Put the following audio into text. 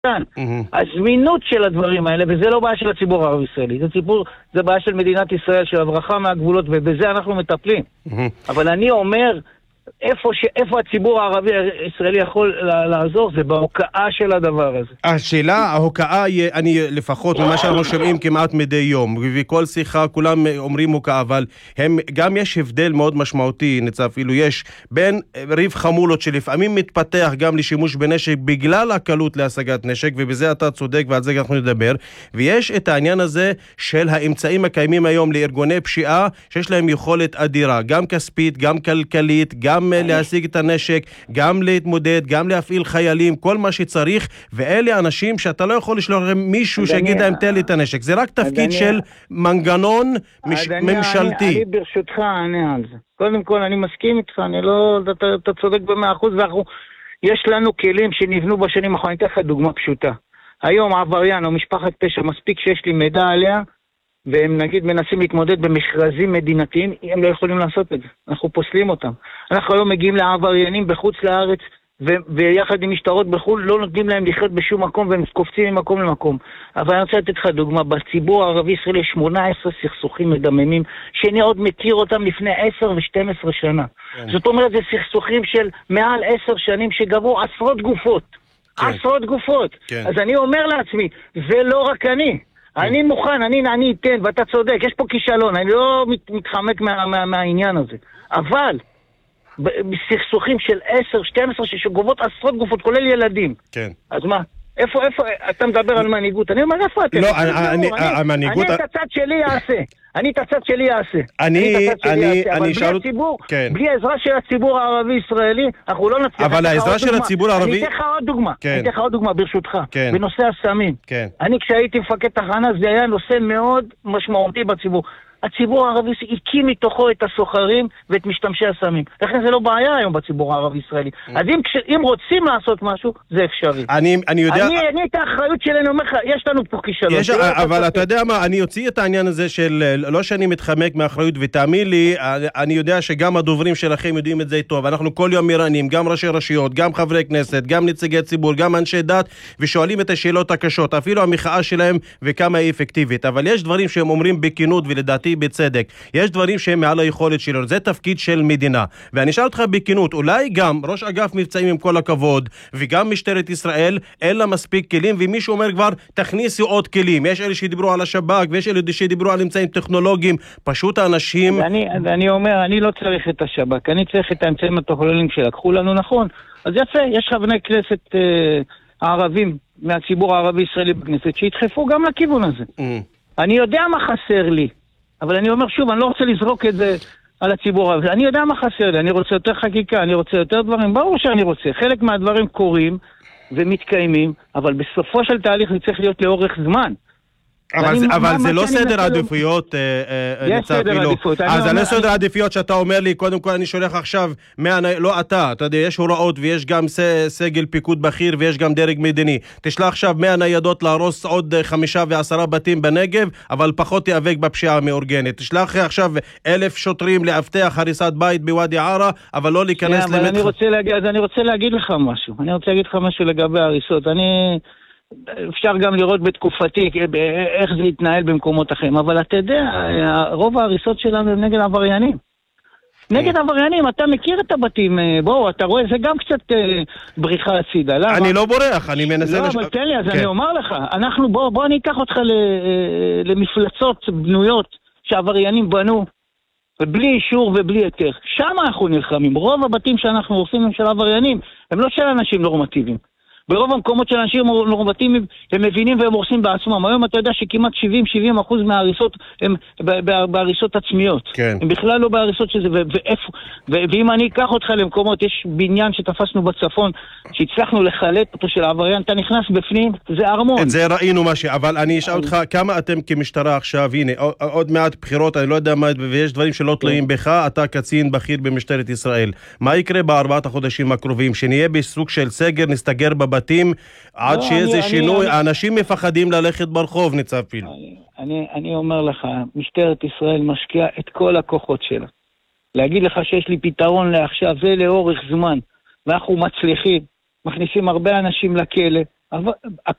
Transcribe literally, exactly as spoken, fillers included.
כאן. הזמינות של הדברים האלה, וזה לא בעיה של הציבור הערבי ישראלי, זה ציבור, זה בעיה של מדינת ישראל, של הברחה מהגבולות, ובזה אנחנו מטפלים. אבל אני אומר, איפה, ש... איפה הציבור הערבי הישראלי יכול לעזור, זה בהוקעה של הדבר הזה. השאלה, ההוקעה, אני לפחות ממה שאנחנו שומעים כמעט מדי יום, ובכל שיחה כולם אומרים הוקעה, אבל הם, גם יש הבדל מאוד משמעותי, ניצב, אפילו יש בין ריב חמולות שלפעמים מתפתח גם לשימוש בנשק בגלל הקלות להשגת נשק, ובזה אתה צודק ועל זה אנחנו נדבר, ויש את העניין הזה של האמצעים הקיימים היום לארגוני פשיעה, שיש להם יכולת אדירה, גם כספית, גם כלכלית, גם להשיג את הנשק, גם להתמודד, גם להפעיל חיילים, כל מה שצריך, ואלה אנשים שאתה לא יכול לשלוח להם מישהו שיגיד להם תן לי את הנשק. זה רק תפקיד של מנגנון ממשלתי. אני ברשותך אענה על זה. קודם כל אני מסכים איתך, אני לא, אתה צודק במאה אחוז, ואנחנו, יש לנו כלים שנבנו בשנים האחרונות. אני אתן לך דוגמה פשוטה. היום עבריין או משפחת פשע, מספיק שיש לי מידע עליה, והם נגיד מנסים להתמודד במכרזים מדינתיים, הם לא יכולים לעשות את זה. אנחנו פוסלים אותם. אנחנו היום מגיעים לעבריינים בחוץ לארץ, ו- ויחד עם משטרות בחו"ל, לא נותנים להם לחיות בשום מקום, והם קופצים ממקום למקום. אבל אני רוצה לתת לך דוגמה, בציבור הערבי ישראלי יש שמונה עשרה סכסוכים מדממים, שאני עוד מכיר אותם לפני עשר ושתים עשרה שנה. כן. זאת אומרת, זה סכסוכים של מעל עשר שנים שגבו עשרות גופות. כן. עשרות גופות. כן. אז אני אומר לעצמי, זה לא רק אני. אני מוכן, אני, אני אתן, ואתה צודק, יש פה כישלון, אני לא מת, מתחמק מה, מה, מהעניין הזה. אבל, בסכסוכים של עשר, שתים עשרה, שגובות עשרות גופות, כולל ילדים. כן. אז מה? איפה, איפה, אתה מדבר על מנהיגות? אני אומר, איפה אתם? לא, אני, המנהיגות... אני את הצד שלי אעשה. אני את הצד שלי אעשה. אני, אני, אבל בלי הציבור, בלי העזרה של הציבור הערבי-ישראלי, אנחנו לא נצליח. אבל העזרה של הציבור הערבי... אני אתן לך עוד דוגמה. אני אתן לך עוד דוגמה, ברשותך. בנושא הסמים. אני, כשהייתי מפקד תחנה, זה היה נושא מאוד משמעותי בציבור. הציבור הערבי הקים מתוכו את הסוחרים ואת משתמשי הסמים. לכן זה לא בעיה היום בציבור הערבי-ישראלי. אז אם, אם רוצים לעשות משהו, זה אפשרי. אני, אני יודע... אני, אני את האחריות שלי, אני אומר לך, יש לנו פה כישלון. יש, אבל אתה יודע מה, אני אוציא את העניין הזה של, לא שאני מתחמק מאחריות, ותאמין לי, אני יודע שגם הדוברים שלכם יודעים את זה טוב. אנחנו כל יום מרנים, גם ראשי רשויות, גם חברי כנסת, גם נציגי ציבור, גם אנשי דת, ושואלים את השאלות הקשות, אפילו המחאה שלהם וכמה היא אפקטיבית. אבל יש דברים שהם אומרים בכנות, ולדעתי בצדק. יש דברים שהם מעל היכולת שלנו. זה תפקיד של מדינה. ואני אשאל אותך בכנות, אולי גם ראש אגף מבצעים עם כל הכבוד, וגם משטרת ישראל, אין לה מספיק כלים, ומישהו אומר כבר, תכניסו עוד כלים. יש אלה שדיברו על השב"כ, ויש אלה שדיברו על אמצעים טכנולוגיים. פשוט האנשים... ואני, ואני אומר, אני לא צריך את השב"כ, אני צריך את האמצעים הטכנולוגיים שלקחו לנו, נכון. אז יפה, יש חברי כנסת אה, הערבים, מהציבור הערבי-ישראלי בכנסת, שידחפו גם לכיוון הזה. Mm. אני יודע מה חסר לי. אבל אני אומר שוב, אני לא רוצה לזרוק את זה על הציבור. אני יודע מה חסר לי, אני רוצה יותר חקיקה, אני רוצה יותר דברים, ברור שאני רוצה. חלק מהדברים קורים ומתקיימים, אבל בסופו של תהליך זה צריך להיות לאורך זמן. אבל, זה, אבל זה לא סדר עדיפויות, יש סדר עדיפויות. אז זה לא סדר עדיפויות שאתה אומר לי, קודם כל אני שולח עכשיו, לא אתה, אתה יודע, יש הוראות ויש גם סגל פיקוד בכיר ויש גם דרג מדיני. תשלח עכשיו מאה ניידות להרוס עוד חמישה ועשרה בתים בנגב, אבל פחות תיאבק בפשיעה המאורגנת. תשלח עכשיו אלף שוטרים לאבטח הריסת בית בוואדי ערה, אבל לא להיכנס למתח. אני רוצה להגיד, אז אני רוצה להגיד לך משהו. אני רוצה להגיד לך משהו לגבי הריסות. אני... אפשר גם לראות בתקופתי איך זה יתנהל במקומות אחרים, אבל אתה יודע, רוב ההריסות שלנו הם נגד עבריינים. נגד עבריינים, אתה מכיר את הבתים, בואו, אתה רואה, זה גם קצת בריחה הצידה. אני לא בורח, אני מנסה... לא, אבל תן לי, אז אני אומר לך, אנחנו, בואו אני אקח אותך למפלצות בנויות שעבריינים בנו, בלי אישור ובלי היתר. שם אנחנו נלחמים. רוב הבתים שאנחנו עושים הם של עבריינים, הם לא של אנשים נורמטיביים. ברוב המקומות של אנשים נורמטיביים הם מבינים והם הורסים בעצמם. היום אתה יודע שכמעט שבעים שבעים אחוז מההריסות הם בהריסות עצמיות. כן. הם בכלל לא בהריסות שזה, ואיפה, ואם אני אקח אותך למקומות, יש בניין שתפסנו בצפון, שהצלחנו לחלט אותו של העבריין, אתה נכנס בפנים, זה ארמון. את זה ראינו משהו, אבל אני אשאל אותך, כמה אתם כמשטרה עכשיו, הנה, עוד מעט בחירות, אני לא יודע מה, ויש דברים שלא תלויים בך, אתה קצין בכיר במשטרת ישראל. מה יקרה בארבעת החודשים הקרובים? שנהיה בסוג של סגר, נסתגר בבית בתים, עד שאיזה שינוי, האנשים מפחדים ללכת ברחוב, ניצב פיל. אני, אני אומר לך, משטרת ישראל משקיעה את כל הכוחות שלה. להגיד לך שיש לי פתרון לעכשיו, זה לאורך זמן, ואנחנו מצליחים, מכניסים הרבה אנשים לכלא, אבל